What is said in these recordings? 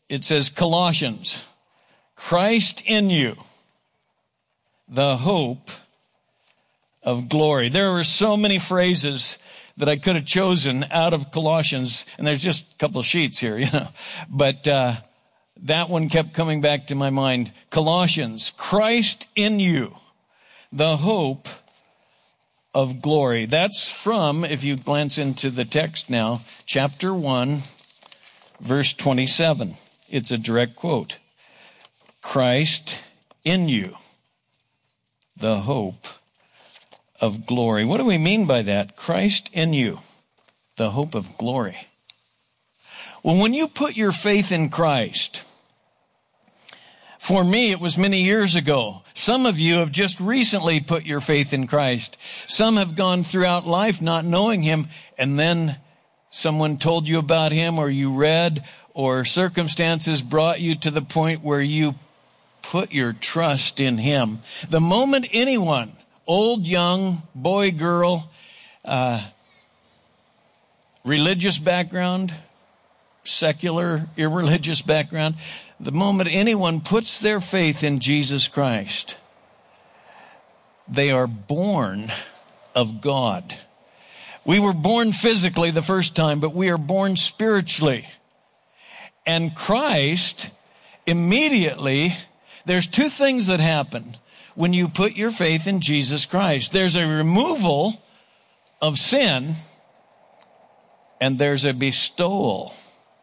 it says Colossians, Christ in you, the hope of glory. There were so many phrases that I could have chosen out of Colossians, and there's just a couple of sheets here, but that one kept coming back to my mind. Colossians, Christ in you, the hope of glory. That's from, if you glance into the text now, chapter 1, verse 27. It's a direct quote. Christ in you, the hope of glory. What do we mean by that? Christ in you, the hope of glory. Well, when you put your faith in Christ, for me, it was many years ago. Some of you have just recently put your faith in Christ. Some have gone throughout life not knowing Him, and then someone told you about Him, or you read, or circumstances brought you to the point where you put your trust in Him. The moment anyone, old, young, boy, girl, religious background, secular, irreligious background, the moment anyone puts their faith in Jesus Christ, they are born of God. We were born physically the first time, but we are born spiritually. And Christ, immediately, there's two things that happen when you put your faith in Jesus Christ. There's a removal of sin, and there's a bestowal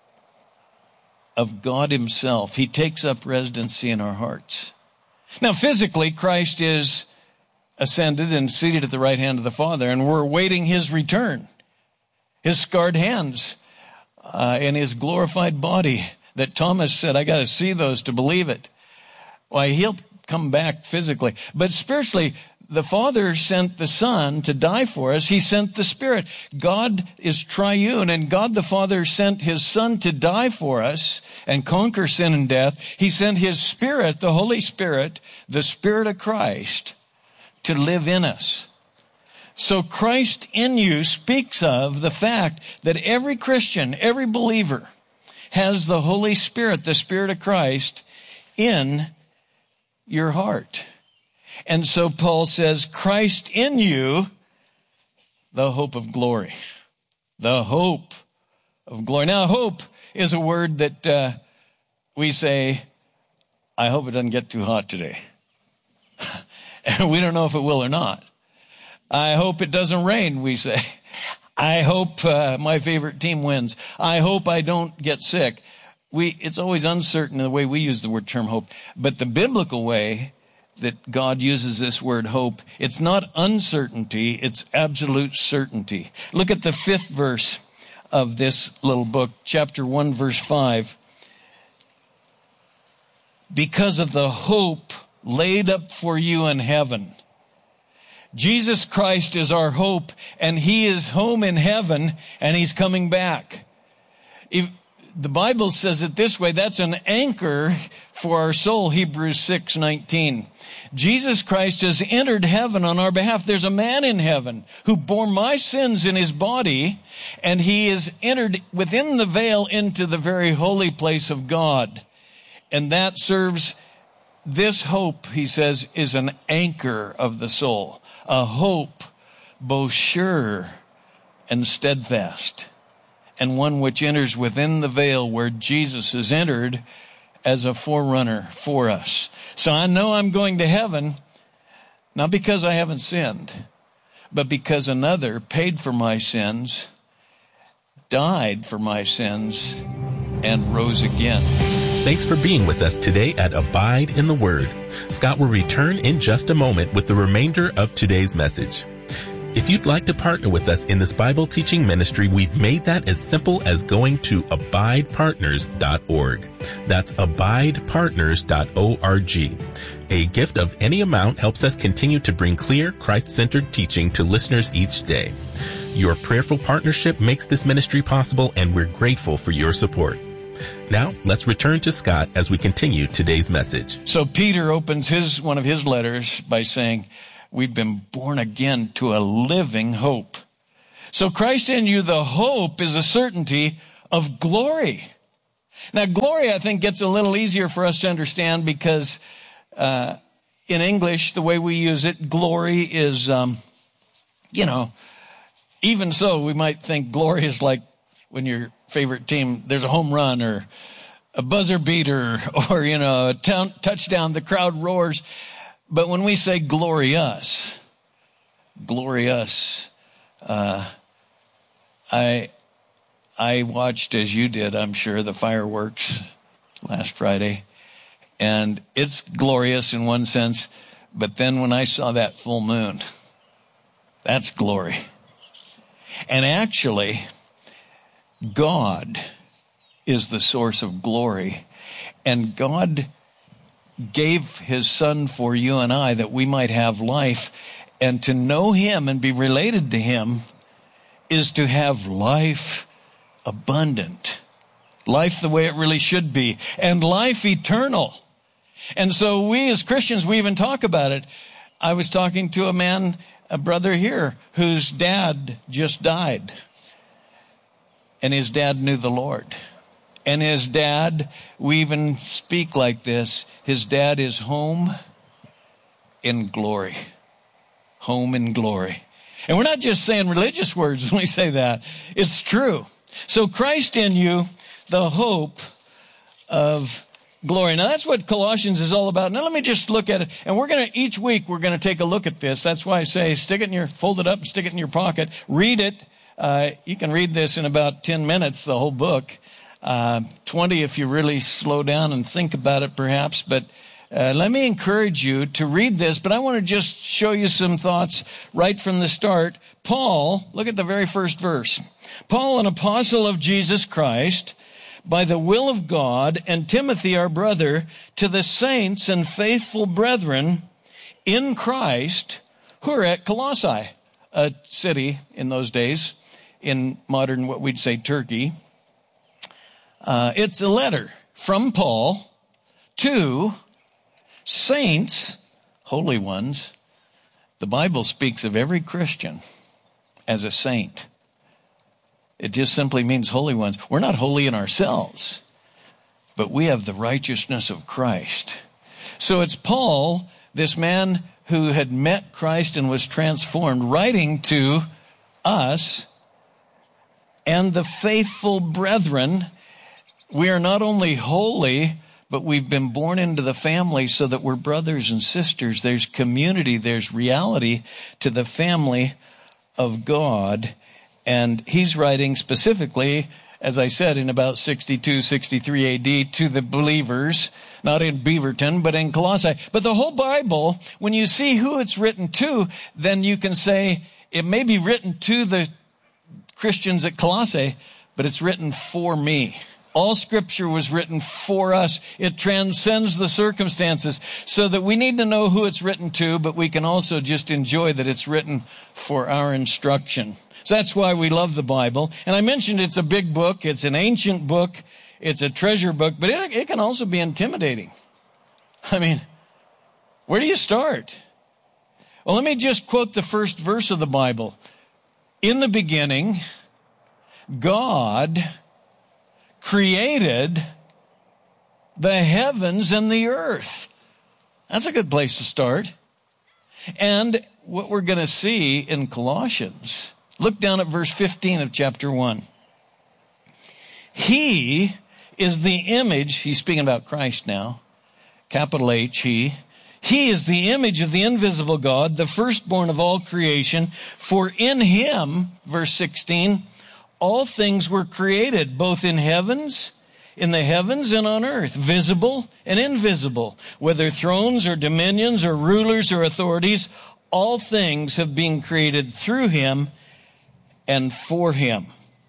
of God Himself. He takes up residency in our hearts. Now, physically, Christ is ascended and seated at the right hand of the Father, and we're awaiting His return. His scarred hands and His glorified body that Thomas said, I got to see those to believe it. Why, He'll come back physically. But spiritually, the Father sent the Son to die for us. He sent the Spirit. God is triune, and God the Father sent His Son to die for us and conquer sin and death. He sent His Spirit, the Holy Spirit, the Spirit of Christ, to live in us. So Christ in you speaks of the fact that every Christian, every believer has the Holy Spirit, the Spirit of Christ, in your heart. And so Paul says, Christ in you, the hope of glory. The hope of glory. Now, hope is a word that we say, I hope it doesn't get too hot today. And we don't know if it will or not. I hope it doesn't rain, we say. I hope my favorite team wins. I hope I don't get sick. It's always uncertain the way we use the word term hope. But the biblical way that God uses this word hope, it's not uncertainty, it's absolute certainty. Look at the 5th verse of this little book, chapter 1, verse 5. Because of the hope laid up for you in heaven. Jesus Christ is our hope, and He is home in heaven, and He's coming back. The Bible says it this way, that's an anchor for our soul, Hebrews 6:19. Jesus Christ has entered heaven on our behalf. There's a man in heaven who bore my sins in His body, and He is entered within the veil into the very holy place of God. And that serves, this hope, he says, is an anchor of the soul. A hope both sure and steadfast, and one which enters within the veil where Jesus has entered as a forerunner for us. So I know I'm going to heaven, not because I haven't sinned, but because another paid for my sins, died for my sins, and rose again. Thanks for being with us today at Abide in the Word. Scott will return in just a moment with the remainder of today's message. If you'd like to partner with us in this Bible teaching ministry, we've made that as simple as going to abidepartners.org. That's abidepartners.org. A gift of any amount helps us continue to bring clear, Christ-centered teaching to listeners each day. Your prayerful partnership makes this ministry possible, and we're grateful for your support. Now, let's return to Scott as we continue today's message. So Peter opens one of his letters by saying, we've been born again to a living hope. So Christ in you, the hope, is a certainty of glory. Now, glory, I think, gets a little easier for us to understand because in English, the way we use it, glory is, even so, we might think glory is like when your favorite team, there's a home run or a buzzer beater or, a touchdown, the crowd roars. But when we say glorious, I watched, as you did, I'm sure, the fireworks last Friday, and it's glorious in one sense, but then when I saw that full moon, that's glory. And actually, God is the source of glory, and God gave his son for you and I that we might have life, and to know him and be related to him is to have life abundant, life the way it really should be, and life eternal. And so we as Christians, we even talk about it. I was talking to a brother here, whose dad just died. And his dad knew the Lord. And his dad, we even speak like this, his dad is home in glory. Home in glory. And we're not just saying religious words when we say that. It's true. So Christ in you, the hope of glory. Now that's what Colossians is all about. Now let me just look at it. And each week we're going to take a look at this. That's why I say fold it up and stick it in your pocket. Read it. You can read this in about 10 minutes, the whole book. 20 if you really slow down and think about it perhaps. But let me encourage you to read this. But I want to just show you some thoughts right from the start. Paul, look at the very first verse. Paul, an apostle of Jesus Christ, by the will of God, and Timothy, our brother, to the saints and faithful brethren in Christ who are at Colossae, a city in those days in modern, what we'd say, Turkey. It's a letter from Paul to saints, holy ones. The Bible speaks of every Christian as a saint. It just simply means holy ones. We're not holy in ourselves, but we have the righteousness of Christ. So it's Paul, this man who had met Christ and was transformed, writing to us and the faithful brethren. We are not only holy, but we've been born into the family so that we're brothers and sisters. There's community, there's reality to the family of God. And he's writing specifically, as I said, in about 62, 63 AD to the believers, not in Beaverton, but in Colossae. But the whole Bible, when you see who it's written to, then you can say it may be written to the Christians at Colossae, but it's written for me. All scripture was written for us. It transcends the circumstances so that we need to know who it's written to, but we can also just enjoy that it's written for our instruction. So that's why we love the Bible. And I mentioned it's a big book. It's an ancient book. It's a treasure book, but it can also be intimidating. I mean, where do you start? Well, let me just quote the first verse of the Bible. In the beginning, God created the heavens and the earth. That's a good place to start. And what we're going to see in Colossians, look down at verse 15 of chapter 1. He is the image, he's speaking about Christ now, capital H, he. He is the image of the invisible God, the firstborn of all creation. For in him, verse 16, all things were created, both in the heavens and on earth, visible and invisible, whether thrones or dominions or rulers or authorities, all things have been created through him and for him.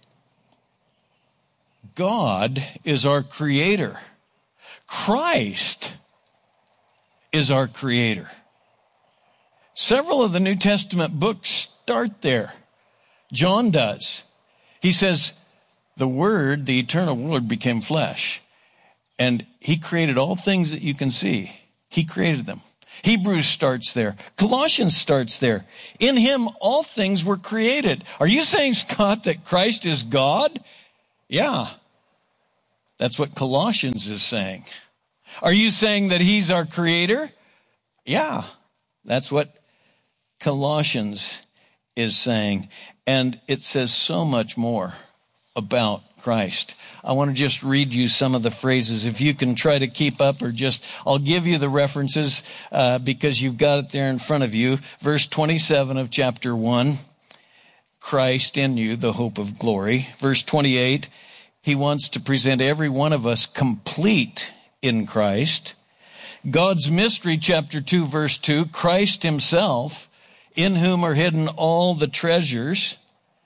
God is our creator. Christ is our creator. Several of the New Testament books start there. John does. He says, the Word, the eternal Word, became flesh. And he created all things that you can see. He created them. Hebrews starts there. Colossians starts there. In him, all things were created. Are you saying, Scott, that Christ is God? Yeah. That's what Colossians is saying. Are you saying that he's our creator? Yeah, that's what Colossians is saying. And it says so much more about Christ. I want to just read you some of the phrases. If you can try to keep up, or I'll give you the references because you've got it there in front of you. Verse 27 of chapter 1, Christ in you, the hope of glory. Verse 28, he wants to present every one of us complete in Christ. God's mystery, chapter 2, verse 2, Christ himself, in whom are hidden all the treasures.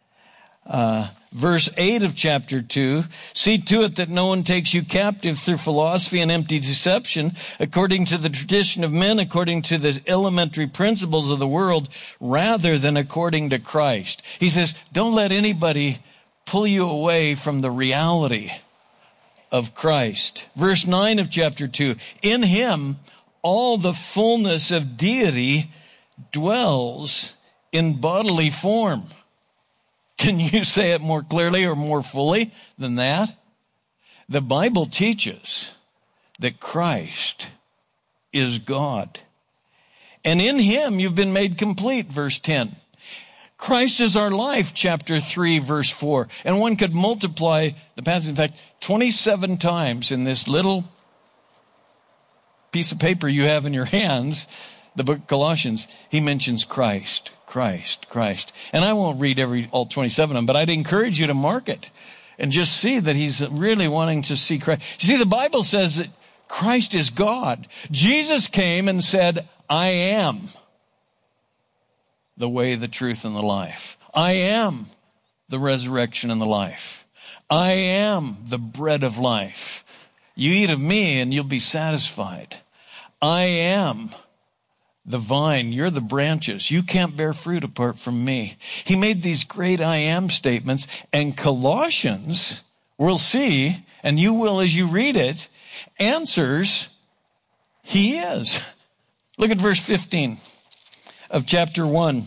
Verse 8 of chapter 2, see to it that no one takes you captive through philosophy and empty deception, according to the tradition of men, according to the elementary principles of the world, rather than according to Christ. He says, don't let anybody pull you away from the reality of Christ. Verse 9 of chapter 2, in him all the fullness of deity dwells in bodily form. Can you say it more clearly or more fully than that? The Bible teaches that Christ is God. And in him you've been made complete, verse 10. Christ is our life, chapter 3, verse 4. And one could multiply the passage, in fact, 27 times in this little piece of paper you have in your hands, the book of Colossians, he mentions Christ. Christ, Christ. And I won't read all 27 of them, but I'd encourage you to mark it and just see that he's really wanting to see Christ. You see, the Bible says that Christ is God. Jesus came and said, I am the way, the truth, and the life. I am the resurrection and the life. I am the bread of life. You eat of me and you'll be satisfied. I am the vine, you're the branches. You can't bear fruit apart from me. He made these great I am statements, and Colossians, we'll see, and you will as you read it, answers, he is. Look at verse 15 of chapter 1.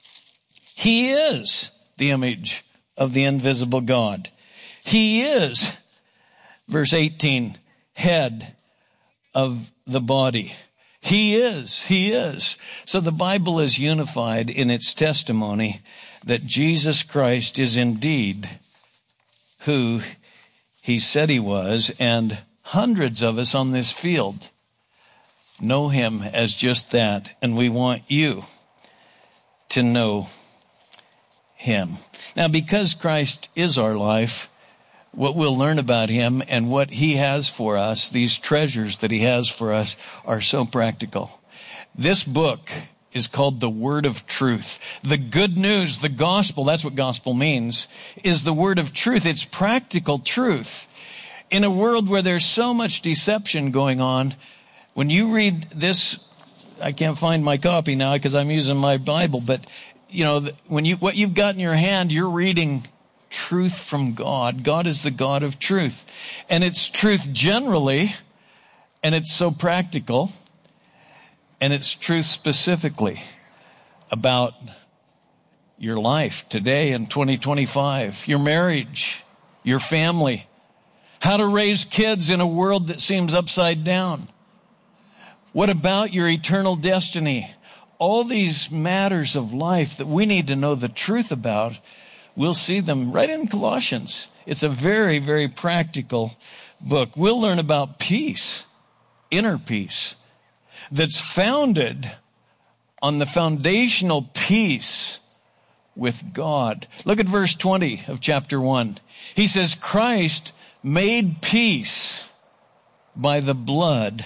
He is the image of the invisible God. He is, verse 18, head of the body. He is. So the Bible is unified in its testimony that Jesus Christ is indeed who he said he was, and hundreds of us on this field know him as just that, and we want you to know him. Now, because Christ is our life, what we'll learn about him and what he has for us, these treasures that he has for us, are so practical. This book is called the Word of Truth. The good news, the gospel, that's what gospel means, is the word of truth. It's practical truth. In a world where there's so much deception going on, when you read this, I can't find my copy now because I'm using my Bible, but you know, what you've got in your hand, you're reading truth from God. God is the God of truth. And it's truth generally, and it's so practical, and it's truth specifically about your life today in 2025, your marriage, your family, how to raise kids in a world that seems upside down. What about your eternal destiny? All these matters of life that we need to know the truth about, we'll see them right in Colossians. It's a very, very practical book. We'll learn about peace, inner peace, that's founded on the foundational peace with God. Look at verse 20 of chapter 1. He says, Christ made peace by the blood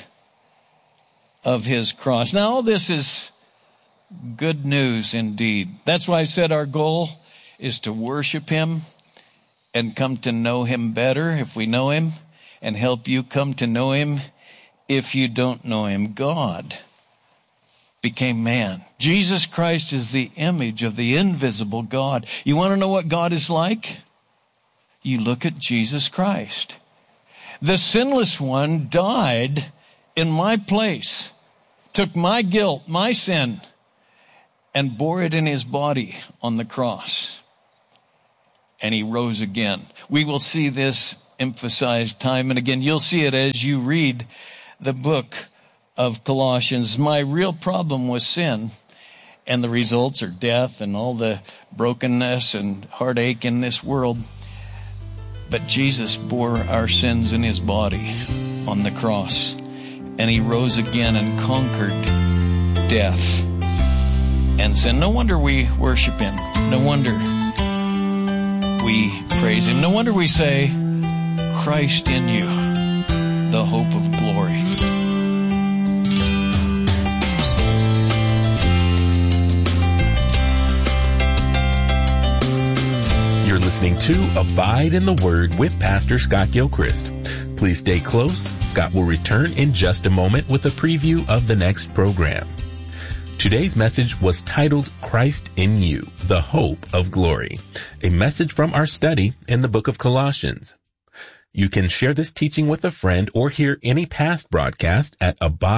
of his cross. Now, all this is good news indeed. That's why I said our goal is to worship him and come to know him better if we know him, and help you come to know him if you don't know him. God became man. Jesus Christ is the image of the invisible God. You want to know what God is like? You look at Jesus Christ. The sinless one died in my place, took my guilt, my sin, and bore it in his body on the cross. And he rose again. We will see this emphasized time and again. You'll see it as you read the book of Colossians. My real problem was sin, and the results are death and all the brokenness and heartache in this world. But Jesus bore our sins in his body on the cross, and he rose again and conquered death and sin. No wonder we worship him. No wonder we praise him. No wonder we say, Christ in you, the hope of glory. You're listening to Abide in the Word with Pastor Scott Gilchrist. Please stay close. Scott will return in just a moment with a preview of the next program. Today's message was titled Christ in You, the Hope of Glory, a message from our study in the book of Colossians. You can share this teaching with a friend or hear any past broadcast at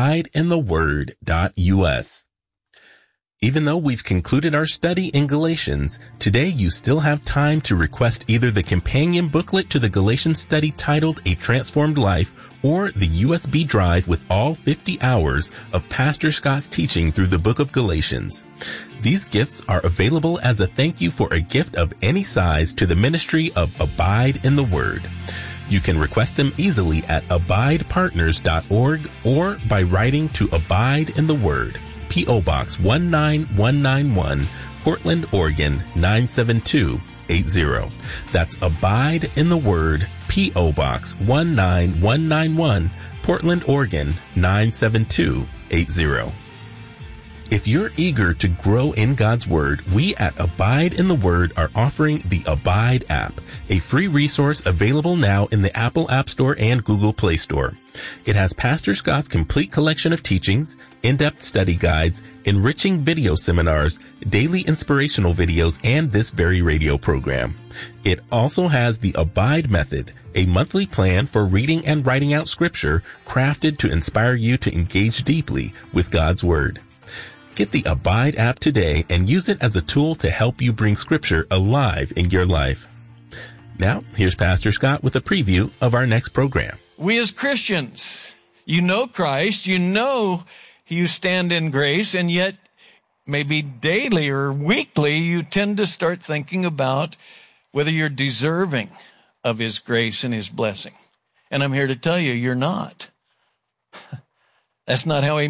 abideintheword.us. Even though we've concluded our study in Galatians, today you still have time to request either the companion booklet to the Galatians study titled A Transformed Life or the USB drive with all 50 hours of Pastor Scott's teaching through the book of Galatians. These gifts are available as a thank you for a gift of any size to the ministry of Abide in the Word. You can request them easily at abidepartners.org or by writing to Abide in the Word, P.O. Box 19191, Portland, Oregon 97280. That's Abide in the Word, P.O. Box 19191, Portland, Oregon 97280. If you're eager to grow in God's Word, we at Abide in the Word are offering the Abide app, a free resource available now in the Apple App Store and Google Play Store. It has Pastor Scott's complete collection of teachings, in-depth study guides, enriching video seminars, daily inspirational videos, and this very radio program. It also has the Abide Method, a monthly plan for reading and writing out Scripture crafted to inspire you to engage deeply with God's Word. Get the Abide app today and use it as a tool to help you bring Scripture alive in your life. Now, here's Pastor Scott with a preview of our next program. We as Christians, you know Christ, you know you stand in grace, and yet maybe daily or weekly you tend to start thinking about whether you're deserving of his grace and his blessing. And I'm here to tell you, you're not. That's not how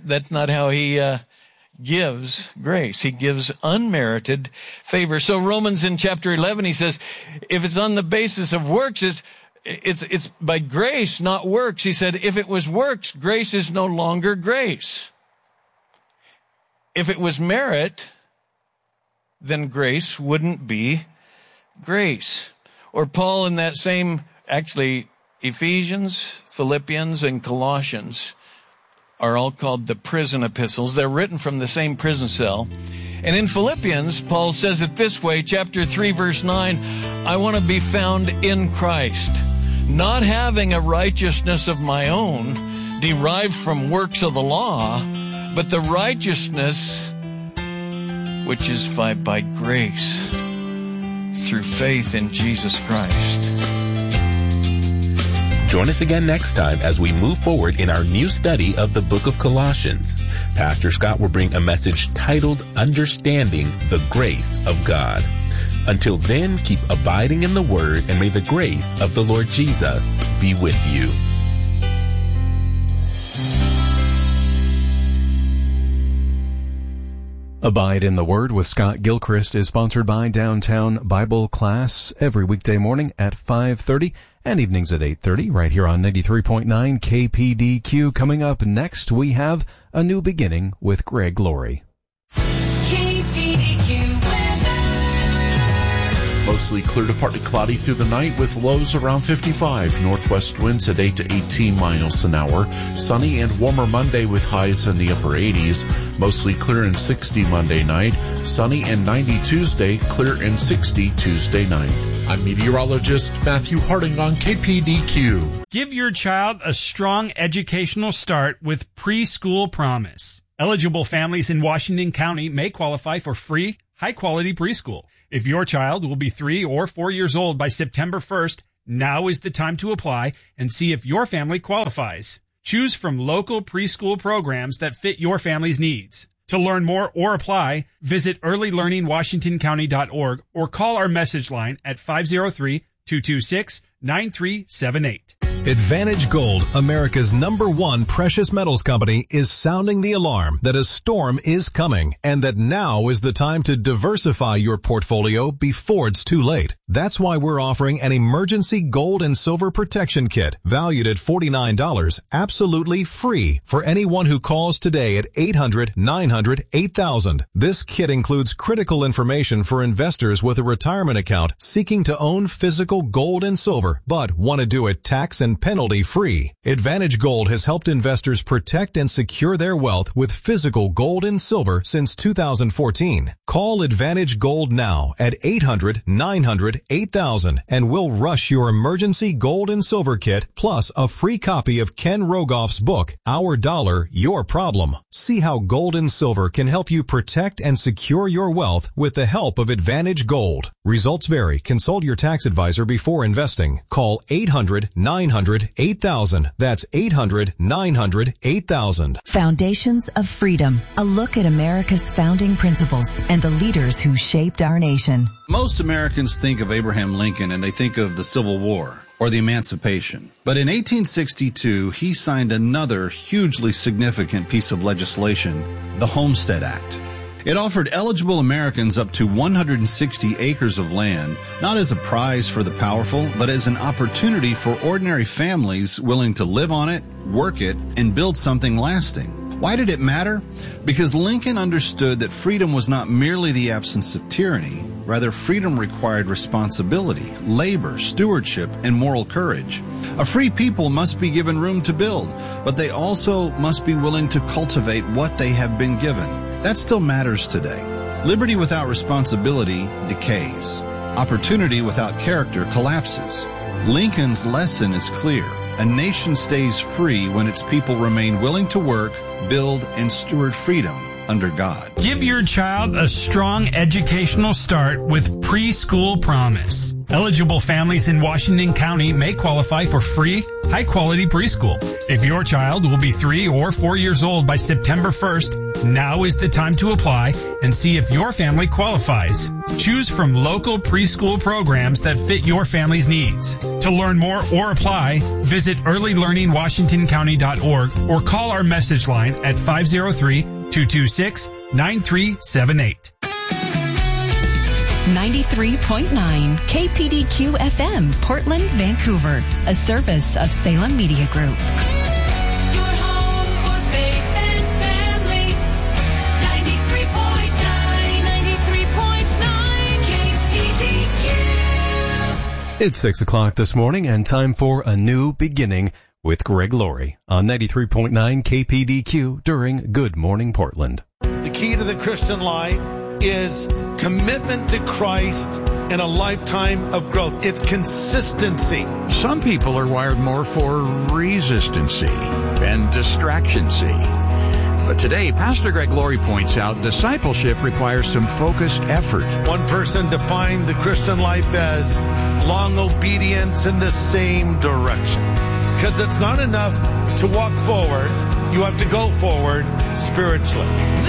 he gives grace. He gives unmerited favor. So Romans in chapter 11, he says, if it's on the basis of works, it's by grace, not works. He said, if it was works, grace is no longer grace. If it was merit, then grace wouldn't be grace. Or Paul in that same, actually, Ephesians, Philippians, and Colossians are all called the prison epistles. They're written from the same prison cell. And in Philippians, Paul says it this way, chapter 3, verse 9, I want to be found in Christ, not having a righteousness of my own derived from works of the law, but the righteousness which is by grace through faith in Jesus Christ. Join us again next time as we move forward in our new study of the book of Colossians. Pastor Scott will bring a message titled Understanding the Grace of God. Until then, keep abiding in the Word, and may the grace of the Lord Jesus be with you. Abide in the Word with Scott Gilchrist is sponsored by Downtown Bible Class every weekday morning at 5:30 and evenings at 8:30 right here on 93.9 KPDQ. Coming up next, we have A New Beginning with Greg Laurie. Mostly clear to partly cloudy through the night with lows around 55. Northwest winds at 8 to 18 miles an hour. Sunny and warmer Monday with highs in the upper 80s. Mostly clear and 60 Monday night. Sunny and 90 Tuesday. Clear and 60 Tuesday night. I'm meteorologist Matthew Harding on KPDQ. Give your child a strong educational start with Preschool Promise. Eligible families in Washington County may qualify for free, high-quality preschool. If your child will be 3 or 4 years old by September 1st, Now is the time to apply and see if your family qualifies. Choose from local preschool programs that fit your family's needs. To learn more or apply, visit earlylearningwashingtoncounty.org or call our message line at 503-226-9378. Advantage Gold, America's #1 precious metals company, is sounding the alarm that a storm is coming and that now is the time to diversify your portfolio before it's too late. That's why we're offering an emergency gold and silver protection kit valued at $49, absolutely free for anyone who calls today at 800-900-8000. This kit includes critical information for investors with a retirement account seeking to own physical gold and silver, but want to do it tax and penalty free. Advantage Gold has helped investors protect and secure their wealth with physical gold and silver since 2014. Call Advantage Gold now at 800-900-8000 and we'll rush your emergency gold and silver kit plus a free copy of Ken Rogoff's book, Our Dollar, Your Problem. See how gold and silver can help you protect and secure your wealth with the help of Advantage Gold. Results vary. Consult your tax advisor before investing. Call 800-900-8000. That's 800-900-8000. Foundations of Freedom. A look at America's founding principles and the leaders who shaped our nation. Most Americans think of Abraham Lincoln and they think of the Civil War or the Emancipation. But in 1862, he signed another hugely significant piece of legislation, the Homestead Act. It offered eligible Americans up to 160 acres of land, not as a prize for the powerful, but as an opportunity for ordinary families willing to live on it, work it, and build something lasting. Why did it matter? Because Lincoln understood that freedom was not merely the absence of tyranny. Rather, freedom required responsibility, labor, stewardship, and moral courage. A free people must be given room to build, but they also must be willing to cultivate what they have been given. That still matters today. Liberty without responsibility decays. Opportunity without character collapses. Lincoln's lesson is clear. A nation stays free when its people remain willing to work, build, and steward freedom under God. Give your child a strong educational start with Preschool Promise. Eligible families in Washington County may qualify for free, high-quality preschool. If your child will be 3 or 4 years old by September 1st, now is the time to apply and see if your family qualifies. Choose from local preschool programs that fit your family's needs. To learn more or apply, visit earlylearningwashingtoncounty.org or call our message line at 503-226-9378. 93.9 KPDQ FM, Portland, Vancouver, a service of Salem Media Group. Your home for faith and family. 93.9 KPDQ. It's 6 o'clock this morning and time for A New Beginning with Greg Laurie on 93.9 KPDQ during Good Morning Portland. The key to the Christian life is commitment to Christ and a lifetime of growth. It's consistency. Some people are wired more for resistancy and distractioncy. But today, Pastor Greg Laurie points out discipleship requires some focused effort. One person defined the Christian life as long obedience in the same direction. Because it's not enough to walk forward. You have to go forward spiritually.